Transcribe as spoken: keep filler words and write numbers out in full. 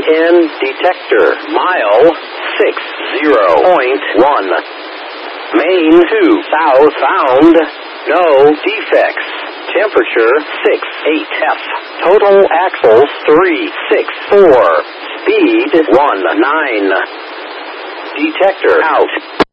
N detector. Mile sixty point one. Main two. South bound. No defects. Temperature six eight F. Total axles three six four. Speed one nine. Detector out.